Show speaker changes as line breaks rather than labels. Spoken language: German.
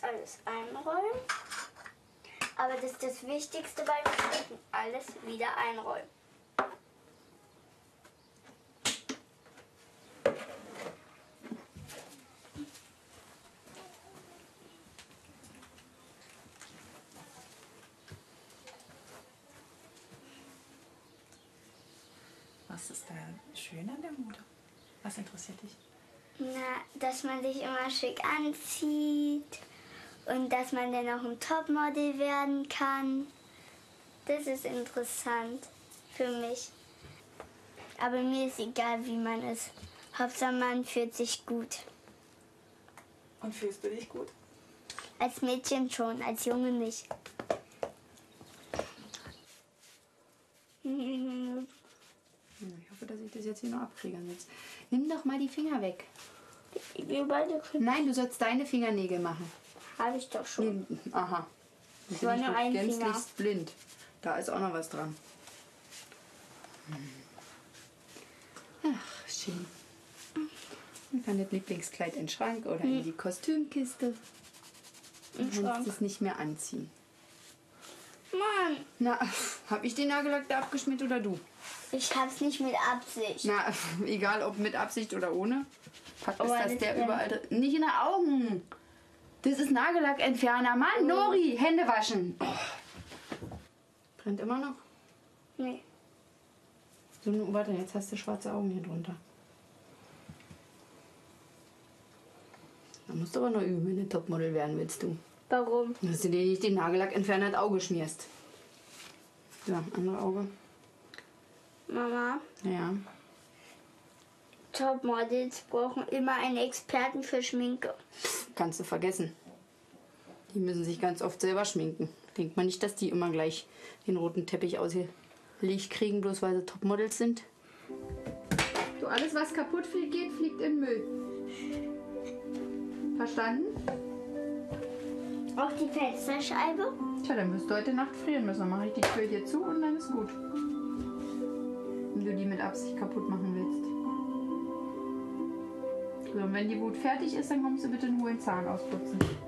alles einrollen. Aber das ist das Wichtigste beim Schminken. Alles wieder einrollen.
Was ist da schön an der Mode? Was interessiert dich?
Na, dass man sich immer schick anzieht und dass man dann auch ein Topmodel werden kann. Das ist interessant für mich. Aber mir ist egal, wie man ist. Hauptsache man fühlt sich gut.
Und fühlst du dich gut?
Als Mädchen schon, als Junge nicht.
Ich hoffe, dass ich das jetzt hier noch abkriege. Jetzt nimm doch mal die Finger weg. Nein, du sollst deine Fingernägel machen.
Habe ich doch schon.
Nee, aha.
Ich war nur ein Finger.
Gänzlich blind. Da ist auch noch was dran. Ach, schön. Man kann das Lieblingskleid in den Schrank oder in die Kostümkiste. Du kannst es nicht mehr anziehen.
Mann,
Na, hab ich den Nagellack da abgeschmiert oder du?
ich hab's nicht mit Absicht.
Na, egal ob mit Absicht oder ohne. Fakt ist,
Aber
dass
das
der
denn-
überall drin... Nicht in den Augen. Das ist Nagellackentferner. Mann, Nori, Hände waschen. Oh. Brennt immer noch?
Nee.
So, warte, jetzt hast du schwarze Augen hier drunter. Da musst du aber noch üben, wenn du Topmodel werden willst, du.
Warum?
Dass du dir nicht den Nagellackentferner ins Auge schmierst. So, andere Auge.
Mama,
Ja.
Topmodels brauchen immer einen Experten für Schminke.
Kannst du vergessen. Die müssen sich ganz oft selber schminken. Denkt man nicht, dass die immer gleich den roten Teppich ausgelegt kriegen, bloß weil sie Topmodels sind? So, alles was kaputt geht, fliegt in Müll. Verstanden?
Auch die Fensterscheibe?
Tja, dann wirst du heute Nacht frieren müssen. Dann mache ich die Tür hier zu und dann ist gut. Wenn du die mit Absicht kaputt machen willst. So, und wenn die Wut fertig ist, dann kommst du bitte einen hohen Zahn ausputzen.